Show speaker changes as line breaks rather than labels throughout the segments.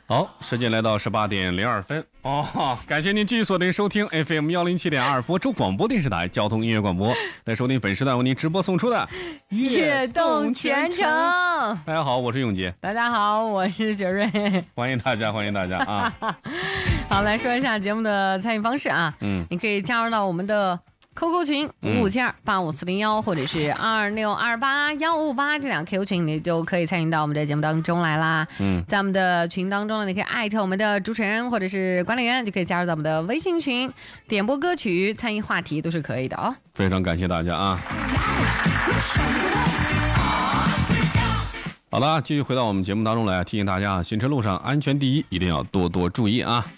好，时间来到18:02哦，感谢您继续锁定收听 FM107.2播州广播电视台交通音乐广播，来收听本时段为您直播送出的
悦动全程。
大家好，我是永杰。
大家好，我是雪瑞。
欢迎大家，欢迎大家啊！
好，来说一下节目的参与方式啊。你可以加入到我们的QQ 群55728541，或者是26281558这两个 QQ 群，你就可以参与到我们的节目当中来啦。在我们的群当中呢，你可以艾特我们的主持人或者是管理员，就可以加入到我们的微信群，点播歌曲、参与话题都是可以的哦。
非常感谢大家啊！好了，继续回到我们节目当中来，提醒大家，行车路上安全第一，一定要多多注意啊！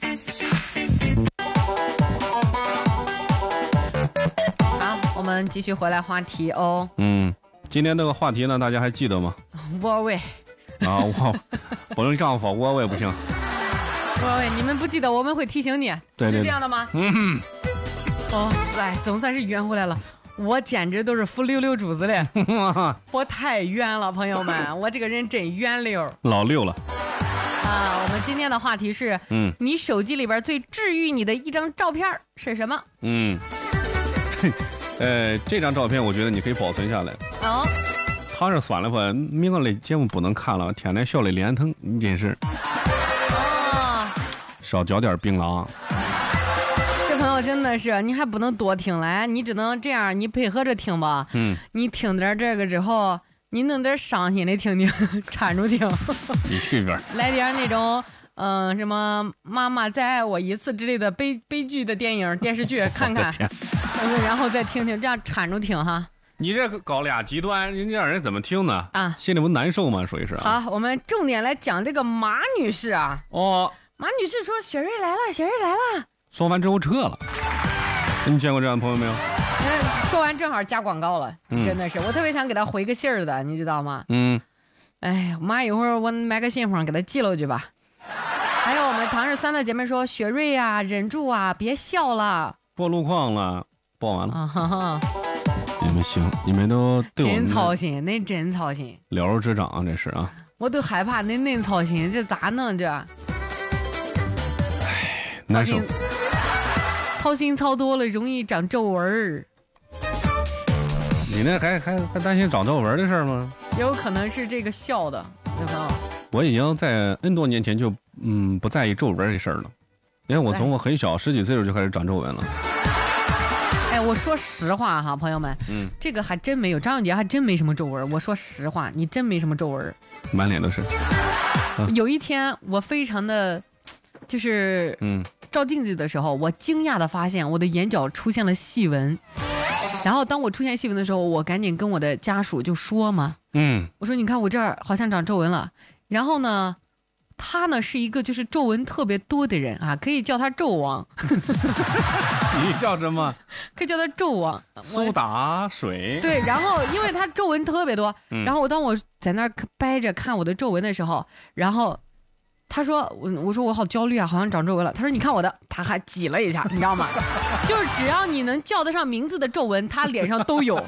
我们继续回来话题哦。
今天这个话题呢，大家还记得吗？
窝位
啊，我不能丈夫窝位不行。
窝位，你们不记得我们会提醒你，
对
是这样的吗？哦，来，总算是圆回来了。我简直都是浮溜溜主子嘞，我太圆了，朋友们，我这个人真圆溜，
老溜了。
我们今天的话题是，你手机里边最治愈你的一张照片是什么？
这张照片我觉得你可以保存下来。
哦，
他是算了吧，明个的节目不能看了，天天笑的脸疼，你真是。少嚼点槟榔。
这朋友真的是，你还不能多听来，你只能这样，你配合着听吧。你听点这个之后，你弄点伤心的听听，缠住听。
你去边。
来点那种。什么妈妈再爱我一次之类的悲剧的电影电视剧看看，然后再听听，这样缠住听哈。
你这搞俩极端，人家让人怎么听呢？心里不难受吗？属于是。
好，我们重点来讲这个马女士啊。马女士说：“雪瑞来了，雪瑞来了。”
说完之后撤了。你见过这样的朋友没有？
说完正好加广告了，真的是，我特别想给他回个信儿的，你知道吗？哎，妈，一会儿我买个信封给他寄了去吧。还有我们唐氏酸的姐妹说：“雪瑞啊，忍住啊，别笑了。”
报路况了，报完了。你们行，你们都对我们
真操心，那真操心，
了如指掌啊，这是啊。
我都害怕那操心，这咋弄这？
哎，难受。
操心操多了容易长皱纹儿。
你那还担心长皱纹的事吗？
有可能是这个笑的，对朋友。
我已经在 N 多年前就不在意皱纹这事儿了，因为我从我很小10几岁的时候就开始长皱纹了。
哎，我说实话哈，朋友们，这个还真没有，张永杰还真没什么皱纹。我说实话，你真没什么皱纹，
满脸都是。
有一天我非常的，就是照镜子的时候，我惊讶的发现我的眼角出现了细纹。然后当我出现细纹的时候，我赶紧跟我的家属就说嘛，我说你看我这儿好像长皱纹了。然后呢，他呢是一个就是皱纹特别多的人啊，可以叫他皱王。
你叫什么？
可以叫他皱王。
苏打水。
对，然后因为他皱纹特别多，然后当我在那儿掰着看我的皱纹的时候，然后他说我说我好焦虑啊，好像长皱纹了。他说你看我的，他还挤了一下，你知道吗？就是只要你能叫得上名字的皱纹，他脸上都有。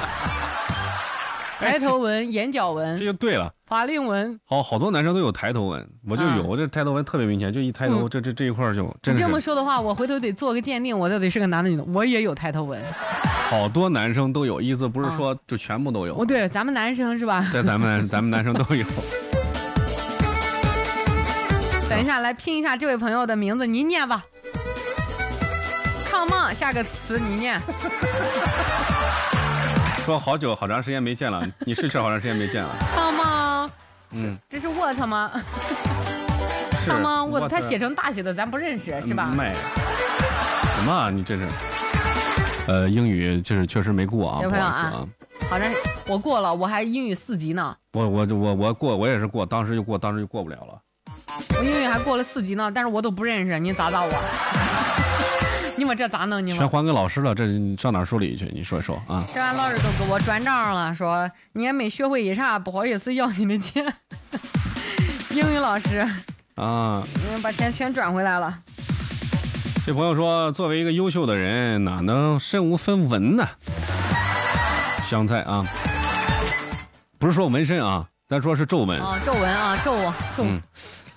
抬头纹、眼角纹，
这就对了。
法令纹，
好多男生都有抬头纹，我就有，这抬头纹特别明显，就一抬头，这一块就真是。
这么说的话，我回头得做个鉴定，我到底是个男的女的。我也有抬头纹，
好多男生都有，意思不是说就全部都有。
对，咱们男生是吧？
对，咱们男生都有。
等一下，来拼一下这位朋友的名字，你念吧。Come on， 下个词你念。
说好长时间没见了，你是好长时间没见了。
Come on，这是 what 吗？Come on what， 他写成大写的，咱不认识是吧？
卖什么啊？你这是？英语就是确实没过啊，不好意思啊。
好像我过了，我还英语4级呢。
我过，我也是过，当时就过不了了。
我英语还过了4级呢，但是我都不认识，你咋我？你们这咋弄？你们
全还给老师了，这上哪说理去？你说一说啊！
这老师都给我转账了，说你也没学会一啥，不好意思要你的钱。英语老师
啊，
把钱全转回来了。
这朋友说，作为一个优秀的人，哪能身无分文呢？香菜啊，不是说纹身啊，咱说是皱纹
啊，皱纹啊，皱。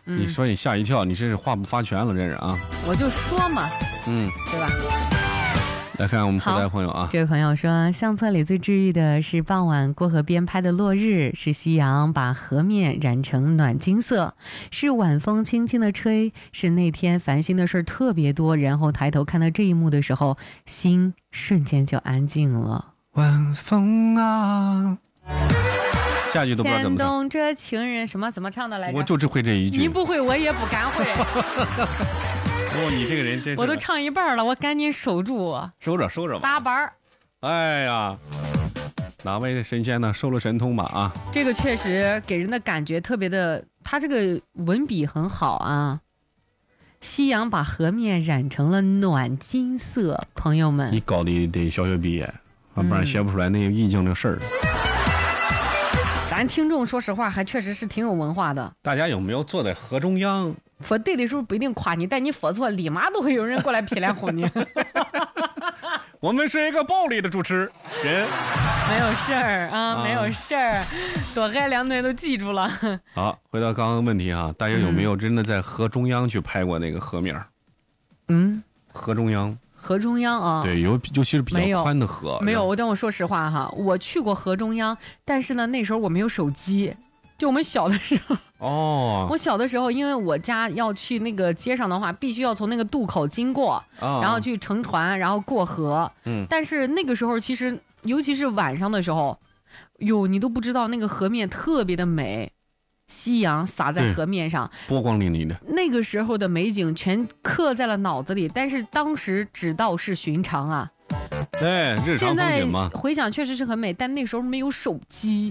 你说你吓一跳，你这是话不发全了，这是啊。
我就说嘛，对吧？
来看我们后台朋友啊，
这位朋友说，相册里最治愈的是傍晚过河边拍的落日，是夕阳把河面染成暖金色，是晚风轻轻的吹，是那天烦心的事特别多，然后抬头看到这一幕的时候，心瞬间就安静了。
晚风啊，下句都不知道怎么唱。
牵动这情人什么怎么唱的来着？
我就只会这一句。
你不会，我也不敢会。
哦，你这个人真是。
我都唱一半了，我赶紧守住。
收着吧。
打板儿。
哎呀，哪位神仙呢？收了神通吧啊！
这个确实给人的感觉特别的，他这个文笔很好啊。夕阳把河面染成了暖金色，朋友们。
你高的得小学毕业，要不然写不出来那意境的事儿。
咱听众说实话还确实是挺有文化的。
大家有没有坐在河中央？
说对的时候不一定夸你，但你说错，立马都会有人过来劈脸轰你。
我们是一个暴力的主持人，
没有事儿啊，没有事儿，多海两顿都记住了。
好，回到刚刚问题哈，大家有没有真的在河中央去拍过那个河面？河中央。
河中央啊，
对，尤其是比较宽的河。
没有，但我说实话哈，我去过河中央，但是呢，那时候我没有手机，就我们小的时候。
哦。
我小的时候，因为我家要去那个街上的话，必须要从那个渡口经过，然后去乘船，然后过河。但是那个时候，其实尤其是晚上的时候，你都不知道那个河面特别的美。夕阳洒在河面上，
波光粼粼的。那
个时候的美景全刻在了脑子里，但是当时只道是寻常啊。
对，日常风景嘛。
现在回想确实是很美，但那时候没有手机。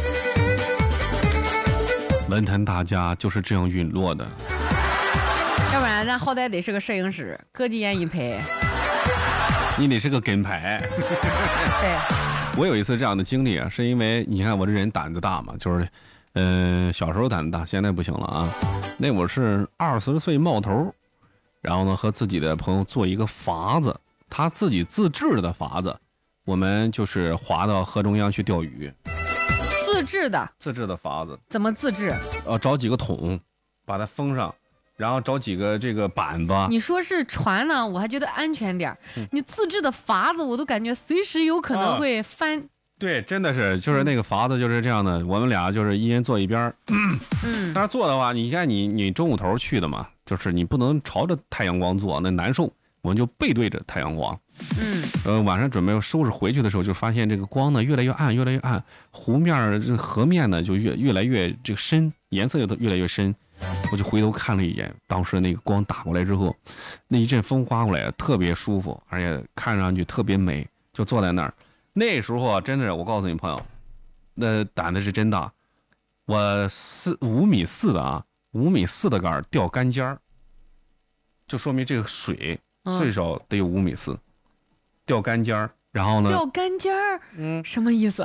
文坛大家就是这样陨落的。
要不然咱好歹得是个摄影师，隔几眼一拍。
你得是个跟拍。
对。
我有一次这样的经历啊，是因为你看我这人胆子大嘛，就是。小时候胆子大，现在不行了啊。那会儿是20岁冒头，然后呢和自己的朋友做一个筏子，他自己自制的筏子，我们就是划到河中央去钓鱼。
自制的
筏子
怎么自制？
找几个桶，把它封上，然后找几个这个板子。
你说是船呢，我还觉得安全点。你自制的筏子，我都感觉随时有可能会翻。
对，真的是，就是那个筏子就是这样的，我们俩就是一人坐一边。但是坐的话，你现在你中午头去的嘛，就是你不能朝着太阳光坐，那难受。我们就背对着太阳光。晚上准备收拾回去的时候，就发现这个光呢越来越暗，越来越暗，湖面这河面呢就越来越这个深，颜色也都越来越深。我就回头看了一眼，当时那个光打过来之后，那一阵风刮过来，特别舒服，而且看上去特别美，就坐在那儿。那时候啊，真的是我告诉你朋友，那胆子是真大。我5.4米的啊，5.4米的杆钓竿尖儿，就说明这个水最少得有5.4米，钓竿尖儿。然后呢？
钓竿尖儿，什么意思？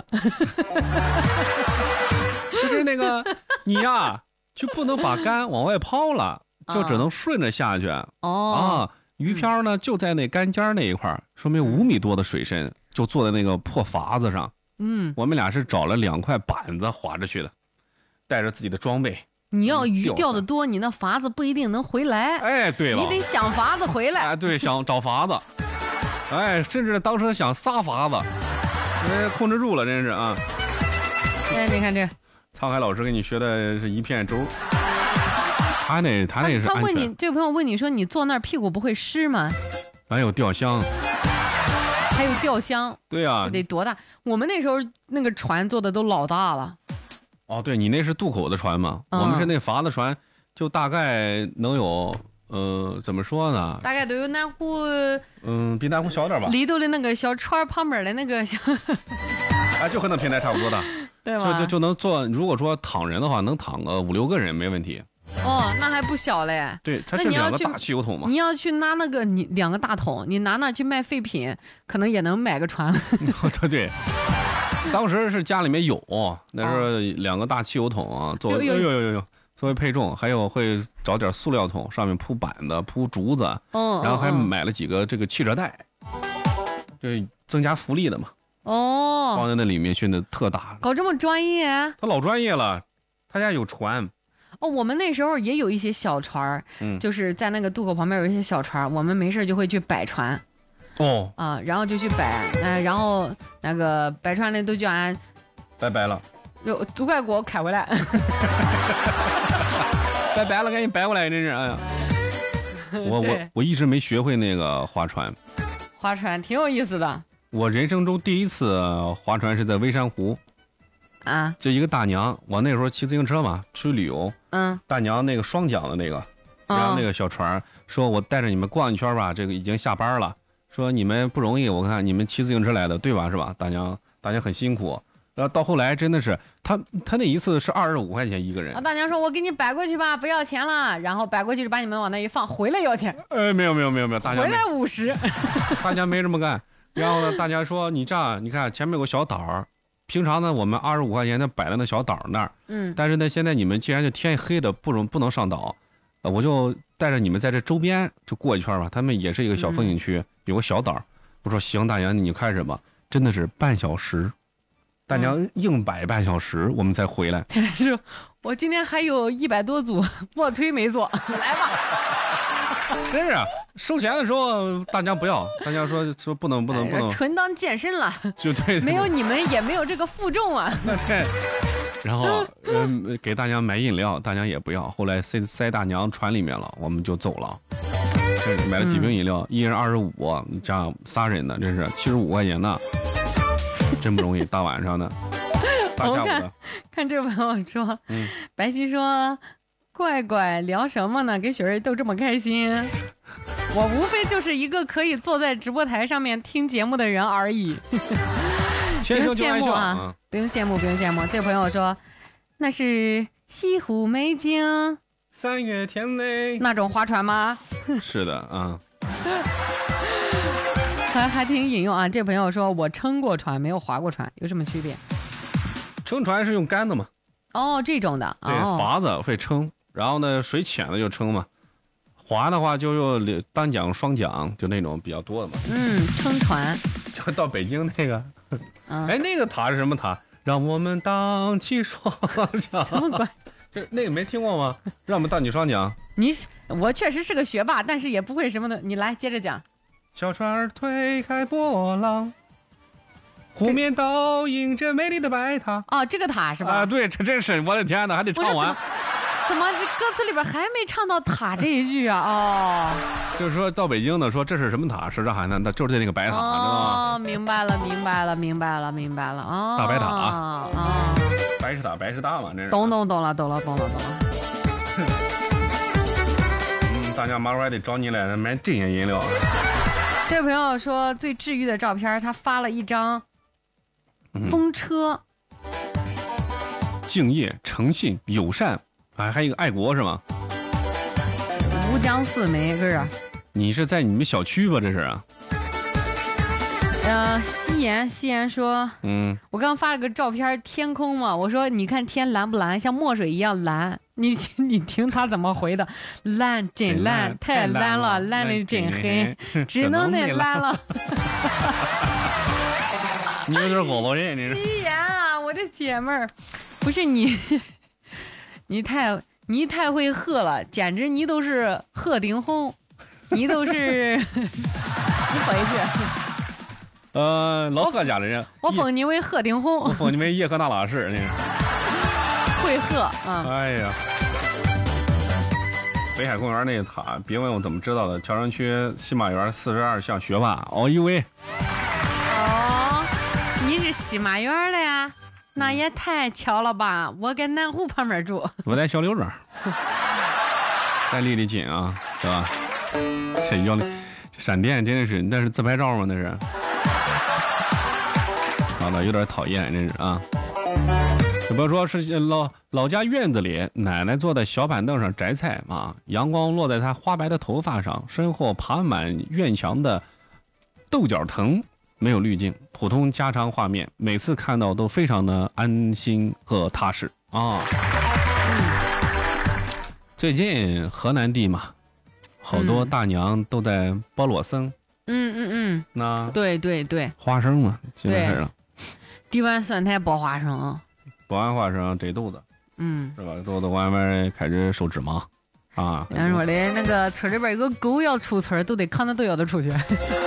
就是那个你呀，就不能把竿往外抛了，就只能顺着下去。鱼漂呢就在那竿尖那一块，说明5米多的水深。就坐在那个破筏子上，我们俩是找了2块板子划着去的，带着自己的装备。
你要鱼钓的多，你那筏子不一定能回来。
哎，对了，
你得想法子回来。
哎，对，想找筏子，哎，甚至当时想撒筏子，控制住了，真是啊。
哎，你看这，
沧海老师给你学的是一片舟。他那是安全。
他问你，这个朋友问你说，你坐那儿屁股不会湿吗？
还有钓箱。
还有钓箱，
对啊，
得多大？我们那时候那个船做的都老大了。
哦，对，你那是渡口的船嘛？我们是那筏子船，就大概能有怎么说呢？
大概都有南湖，
比南湖小点吧。
里头的那个小船旁边的那个小，
就和那平台差不多大，
对吧？
就能坐。如果说躺人的话，能躺个5、6个人没问题。
那还不小嘞。
对，它是2个大汽油桶嘛。
你要去拿那个你2个大桶，你拿那去卖废品，可能也能买个船。
对，当时是家里面有，那时候2个大汽油桶啊，作为作为配重，还有会找点塑料桶，上面铺板子、铺竹子，然后还买了几个这个汽车带，这增加浮力的嘛。放在那里面训的特大。
搞这么专业？
他老专业了，他家有船。
哦，我们那时候也有一些小船就是在那个渡口旁边有一些小船，我们没事就会去摆船。
哦
啊，然后就去摆，然后那个摆船的都叫俺
拜拜了，
都快给我开回来。
拜拜了，赶紧摆过来，真是哎呀！我一直没学会那个划船。
划船挺有意思的。
我人生中第一次划船是在微山湖。
啊，
就一个大娘，我那时候骑自行车嘛，出去旅游。大娘那个双桨的那个，然后那个小船，说我带着你们逛一圈吧，这个已经下班了。说你们不容易，我看你们骑自行车来的，对吧？是吧？大娘很辛苦。然后到后来真的是，他那一次是25块钱一个人。
大娘说：“我给你摆过去吧，不要钱了。”然后摆过去就把你们往那一放，回来要钱。
没有，大娘
回来50。
大娘没这么干。然后呢，大娘说：“你这样，你看前面有个小岛，平常呢我们25块钱，他摆在那小岛那儿。但是呢，现在你们既然就天黑的不能上岛，我就带着你们在这周边就过一圈吧。他们也是一个小风景区。有个小岛，我说行，大娘你开始吧，真的是半小时，大娘硬摆半小时，我们才回来。
是，我今天还有100多组卧推没做，来吧。
真是收钱的时候，大娘不要，大娘说不能，
纯当健身了，
就对，
没有你们也没有这个负重啊。
那对。然后给大娘买饮料，大娘也不要，后来塞大娘船里面了，我们就走了。买了几瓶饮料，一人25，加上3人的，真是75块钱呢，真不容易。大晚上的，大下午的。
看这朋友说，白皙说，乖乖聊什么呢？给雪儿都这么开心，我无非就是一个可以坐在直播台上面听节目的人而已。不用羡慕啊，不用羡慕。这朋友说，那是西湖美景。
3月天嘞，
那种划船吗？
是的啊，
还挺引用啊。这朋友说我撑过船，没有划过船，有什么区别？
撑船是用杆子嘛？
哦，这种的。
对，筏子会撑，然后呢，水浅的就撑嘛。划的话就用单桨、双桨，就那种比较多的嘛。
撑船。
就到北京那个，那个塔是什么塔？让我们荡起双桨。
什么鬼？
那个没听过吗？让我们荡起双桨。
我确实是个学霸，但是也不会什么的。你来接着讲。
小船儿推开波浪，湖面倒映着美丽的白塔。
哦，这个塔是吧？
啊，对，这真是我的天哪，还得唱完。
怎么这歌词里边还没唱到塔这一句啊？哦，
就是说到北京的说这是什么塔？是这海南，那就是那个白塔，知道吗？
哦，明白了。哦，
大白塔啊。白石塔嘛，这是。
懂了。
大家马上还得找你来买这些饮料。
这位朋友说最治愈的照片，他发了一张风车。
敬业、诚信、友善，还有一个爱国是吗？
吴江4枚，这是。
你是在你们小区吧？这是啊。
夕颜说，我刚发了个照片，天空嘛，我说你看天蓝不蓝，像墨水一样蓝。你听他怎么回的？蓝真蓝，太蓝了，蓝的真黑，只能那蓝了。
你有点恶心人，你是。
夕颜啊，我的姐妹儿，不是你，你太会喝了，简直你都是鹤顶红，你都是，你回去。
老贺家的人，
我封你为鹤顶红，
我封你为叶赫那拉氏，你
会鹤啊！
哎呀，北海公园那个塔，别问我怎么知道的。桥山区西马园42巷学霸，哦呦喂！
哦，你是西马园的呀？那也太巧了吧！我在南湖旁边住，
我在小刘庄，再离得近啊，是吧？这要的闪电真的是，那是自拍照吗？那是。好的，有点讨厌，真是啊。比如说是老家院子里，奶奶坐在小板凳上摘菜啊，阳光落在她花白的头发上，身后爬满院墙的豆角藤，没有滤镜，普通家常画面，每次看到都非常的安心和踏实啊。最近河南地嘛，好多大娘都在包裸僧。那
对，
花生嘛，现在是。
地碗酸菜包花生，
包完花生这肚子。 是吧？都在外面开始收纸嘛，啊。
人说的那个村里边有个狗要出村，都得扛着都要得出去。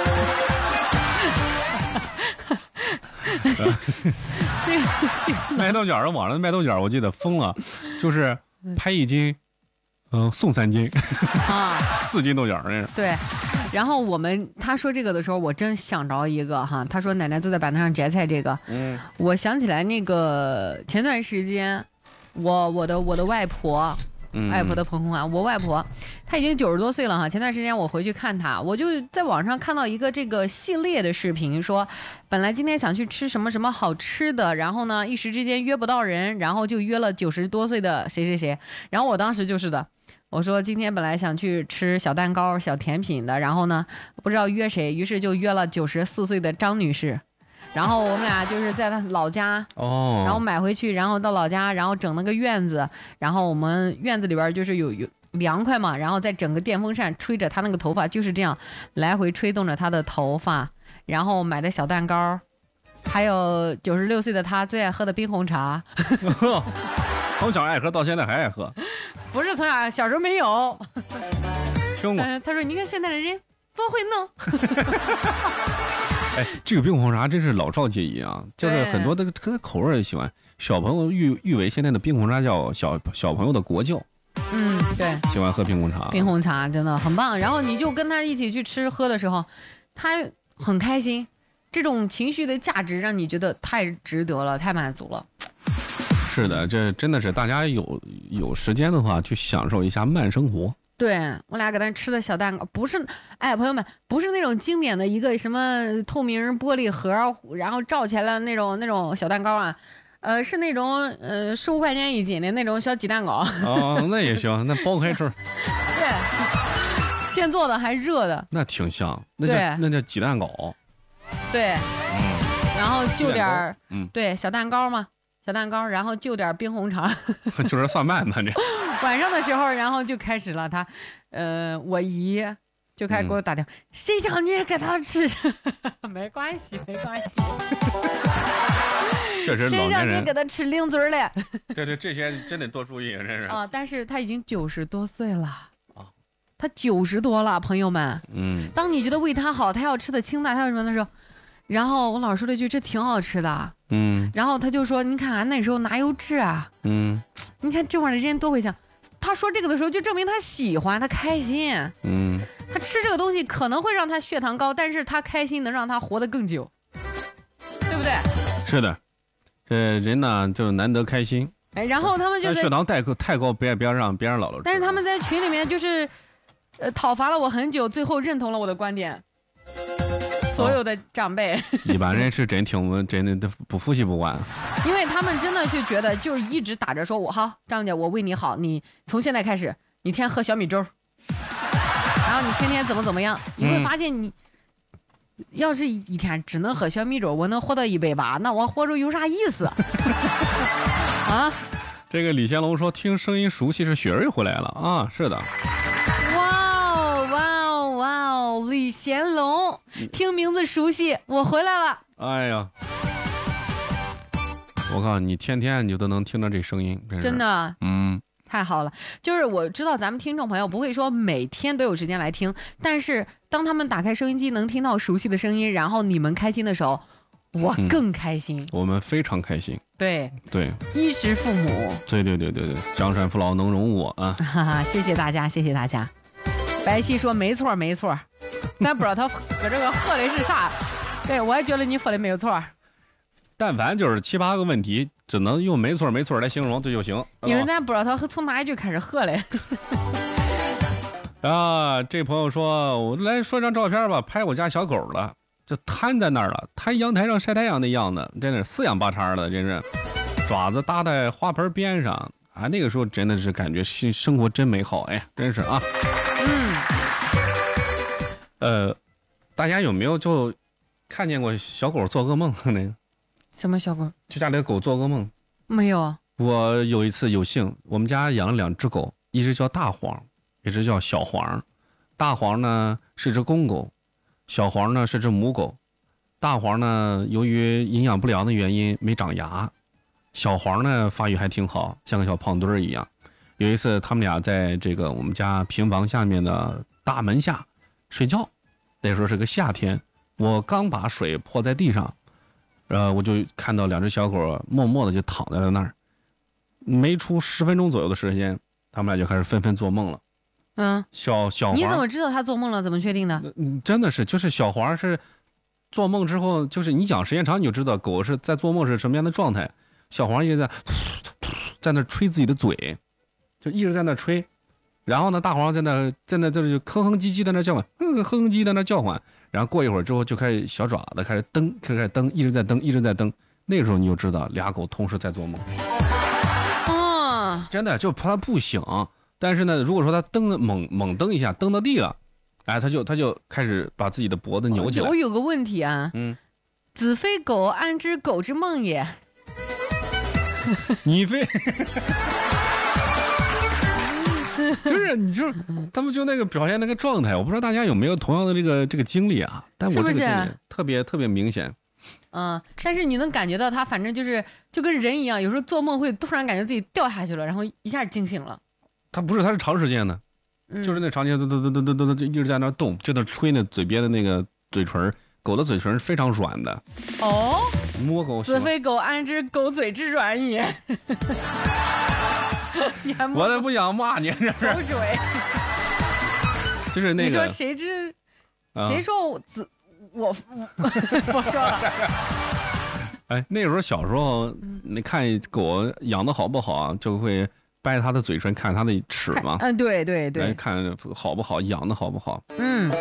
卖豆角的网上卖豆角，我记得疯了，就是拍1斤，送3斤啊，4斤豆角那是。
对，然后他说这个的时候，我真想着一个哈，他说奶奶坐在板凳上摘菜这个，我想起来那个前段时间，我的外婆。外婆的朋友啊，我外婆她已经90多岁了哈。前段时间我回去看她，我就在网上看到一个这个系列的视频，说本来今天想去吃什么什么好吃的，然后呢一时之间约不到人，然后就约了90多岁的谁谁谁。然后我当时就是的，我说今天本来想去吃小蛋糕、小甜品的，然后呢不知道约谁，于是就约了94岁的张女士。然后我们俩就是在他老家然后买回去，然后到老家，然后整那个院子，然后我们院子里边就是有凉快嘛，然后再整个电风扇吹着他那个头发，就是这样来回吹动着他的头发，然后买的小蛋糕，还有96岁的他最爱喝的冰红茶。
从小爱喝到现在还爱喝？
不是从小时候没有。
听过。
他说你看现在的人不会弄。
哎，这个冰红茶真是老少皆宜啊，就是很多的口味也喜欢。小朋友誉为现在的冰红茶叫小朋友的国窖。
对，
喜欢喝冰红茶。
冰红茶真的很棒，然后你就跟他一起去吃喝的时候，他很开心，这种情绪的价值让你觉得太值得了，太满足了。
是的，这真的是大家有时间的话去享受一下慢生活。
对，我俩搁那吃的小蛋糕，不是，哎，朋友们，不是那种经典的一个什么透明玻璃盒，然后罩起来了那种小蛋糕啊，是那种15块钱1斤的那种小鸡蛋糕。
哦，那也行，那剥开吃。
对，现做的还热的。
那挺香，那叫鸡蛋糕。
对，然后就点对，小蛋糕嘛。小蛋糕，然后就点冰红茶。
就是算慢呢这。
晚上的时候，然后就开始了，我姨就开始给我打电话，谁叫你给他吃？没关系，没关系。
确实，
谁叫你给他吃零嘴了？
对，这些真得多注意，真是
啊！但是他已经90多岁了啊，他90多了，朋友们。当你觉得为他好，他要吃的清淡，他要什么的时候，然后我老说了一句：“这挺好吃的。”然后他就说：“你看俺那时候哪有治啊？你看这会儿的人多会想。”他说这个的时候，就证明他喜欢，他开心。他吃这个东西可能会让他血糖高，但是他开心能让他活得更久，对不对？是
的，这人呢就难得开心。
哎，然后他们就
血糖太高，别让姥姥吃。
但是他们在群里面就是，讨伐了我很久，最后认同了我的观点。所有的长辈，
一般人是真的不服气不管，
因为他们真的就觉得就是一直打着说我好，张姐我为你好，你从现在开始你天天喝小米粥，然后你天天怎么样，你会发现你要是一天只能喝小米粥，我能活到180，那我活着有啥意思啊？
这个李贤龙说听声音熟悉是雪瑞回来了啊，是的。
李贤龙，听名字熟悉，我回来了。
哎呀，我告诉你，天天你就都能听到这声音，
真的，太好了。就是我知道咱们听众朋友不会说每天都有时间来听，但是当他们打开收音机能听到熟悉的声音，然后你们开心的时候，我更开心。
我们非常开心。
对，
衣
食父母。
对，江山父老能容我啊！
哈哈，谢谢大家，谢谢大家。白皙说没错，但不知道他搁这个喝的是啥。对，我也觉得你喝的没有错。
但凡就是7、8个问题，只能用没错来形容，这就行。
因为咱不知道他从哪一句开始喝嘞。
啊，这朋友说，我来说张照片吧，拍我家小狗了，就瘫在那儿了，瘫阳台上晒太阳的样子，真是四仰八叉的，真是爪子搭在花盆边上啊。那个时候真的是感觉生活真美好，哎，真是啊。大家有没有就看见过小狗做噩梦那个？
什么小狗？
就家里的狗做噩梦？
没有。
我有一次有幸，我们家养了2只狗，一只叫大黄，一只叫小黄。大黄呢是只公狗，小黄呢是只母狗。大黄呢由于营养不良的原因没长牙， 小黄呢发育还挺好，像个小胖墩儿一样。有一次他们俩在这个我们家平房下面的大门下睡觉，那时候是个夏天，我刚把水泼在地上，我就看到2只小狗默默的就躺在了那儿。没出10分钟左右的时间，他们俩就开始纷纷做梦了。小黄，
你怎么知道他做梦了？怎么确定的？
真的是，就是小黄是做梦之后，就是你讲时间长，你就知道狗是在做梦是什么样的状态。小黄一直在那吹自己的嘴，就一直在那吹。然后呢，大黄在那就哼哼唧唧在那叫唤，哼哼唧在那叫唤。然后过一会儿之后，就开始小爪子开始蹬，一直在蹬，一直在蹬。那个时候你就知道俩狗同时在做梦。真的就怕它不醒。但是呢，如果说它猛蹬一下，蹬到地了，哎，它就开始把自己的脖子扭起来。
我有个问题啊，子非狗，安知狗之梦也？
你非就是你就是他们就那个表现那个状态，我不知道大家有没有同样的这个经历啊？但我这个经历特别明显。
但是你能感觉到它，反正就跟人一样，有时候做梦会突然感觉自己掉下去了，然后一下惊醒了。
它不是，它是长时间的，就是那长时间都一直在那动，就在吹那嘴边的那个嘴唇。狗的嘴唇是非常软的。摸狗
子非狗，安知狗嘴之软也？你还摸？
我也不想骂你，这是。
狗嘴。
就是那个。
你说谁说我说了。
哎，那时候小时候，你看狗养的好不好，就会掰它的嘴唇，看它的齿嘛。
对，
来看好不好，养的好不好。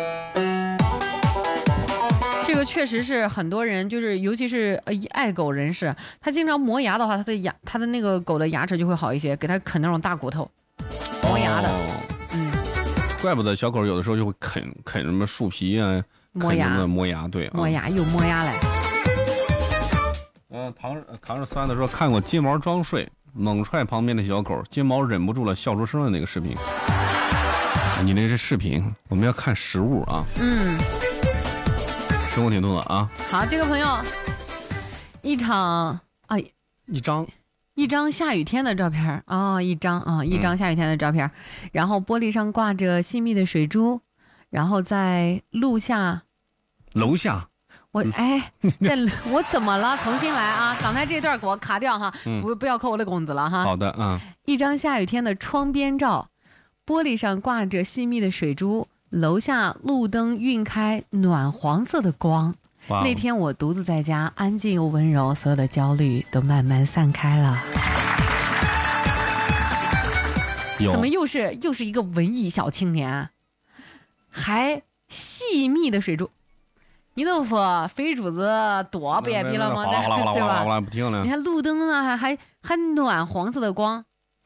这个确实是很多人，就是尤其是爱狗人士，他经常磨牙的话，他的那个狗的牙齿就会好一些，给他啃那种大骨头，磨牙的。
怪不得小狗有的时候就会啃什么树皮啊，
磨
牙，对，
磨牙又磨牙来。
糖是酸的说看过金毛装睡猛踹旁边的小狗，金毛忍不住了笑出声的那个视频。你那是视频，我们要看实物啊。生活挺多的啊。
好，这个朋友，一张下雨天的照片一张下雨天的照片，然后玻璃上挂着细密的水珠，然后在楼下。我怎么了？重新来啊！刚才这段给我卡掉哈，不要扣我的工资了哈。
好的，
一张下雨天的窗边照，玻璃上挂着细密的水珠，楼下路灯晕开暖黄色的光。那天我独自在家，安静又温柔，所有的焦虑都慢慢散开了。怎么又是一个文艺小青年，还细密的水珠？你都说肥猪子多别逼了吗？对吧？
不听了。
你看路灯呢，还暖黄色的光。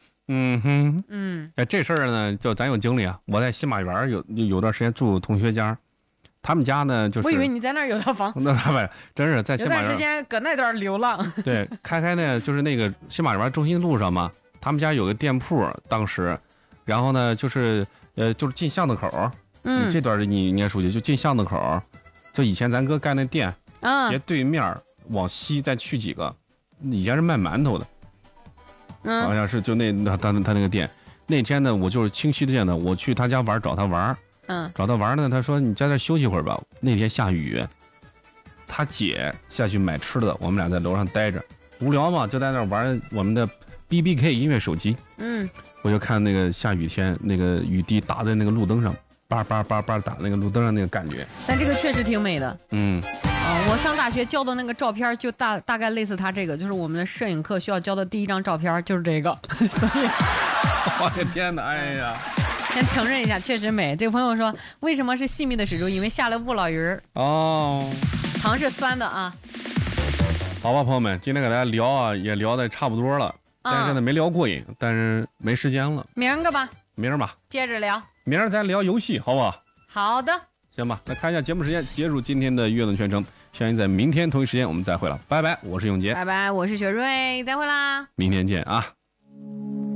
这事儿呢，就咱有经历啊。我在新马园有段时间住同学家，他们家呢就是。
我以为你在那儿有套房。
那不真是在新马园。
有段时间搁那段流浪。
对，开呢就是那个新马园中心路上嘛，他们家有个店铺，当时，然后呢就是进巷子口。这段你应该熟悉，就进巷子口。就以前咱哥干那店，斜对面往西再去几个，以前是卖馒头的，好像是就他那个店。那天呢，我就是清晰的见到我去他家玩，找他玩，找他玩呢，他说你在这休息会儿吧。那天下雨，他姐下去买吃的，我们俩在楼上待着，无聊嘛，就在那玩我们的 BBK 音乐手机。我就看那个下雨天，那个雨滴打在那个路灯上。叭打那个路灯上那个感觉，
但这个确实挺美的。我上大学交的那个照片就大概类似他这个，就是我们的摄影课需要交的第一张照片就是这个。所以，
我的天哪，哎呀！
先承认一下，确实美。这个朋友说，为什么是细密的水珠？因为下了雾老鱼糖是酸的啊。
好吧，朋友们，今天给大家聊啊，也聊的差不多了，但是呢没聊过瘾，但是没时间了。
明儿吧，接着聊。
明儿咱聊游戏，好不好？
好的，
行吧。来看一下节目时间，结束今天的乐论全程。相信在明天同一时间我们再会了，拜拜。我是永杰，
拜拜。我是雪瑞，再会啦，
明天见啊。